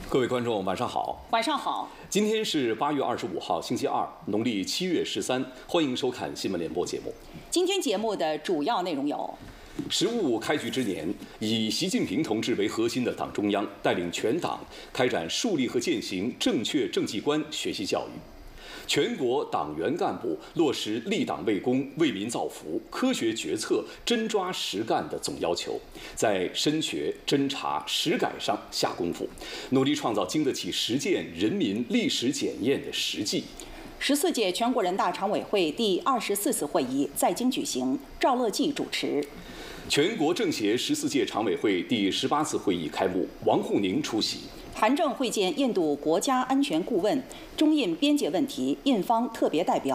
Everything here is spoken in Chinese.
各位观众，晚上好。 晚上好。 今天是8月25号，星期二，农历7月13。欢迎收看新闻联播节目。 今天节目的主要内容有： 十五开局之年，以习近平同志为核心的党中央带领全党开展树立和践行正确政绩观学习教育。全国党员干部落实立党为公、为民造福、科学决策、真抓实干的总要求，在深学、侦查、实改上下功夫，努力创造经得起实践人民历史检验的实际。 14届全国人大常委会第24次会议在京举行，赵乐际主持。 全国政协14届常委会第18次会议开幕，王沪宁出席。 韩正会见印度国家安全顾问，中印边界问题印方特别代表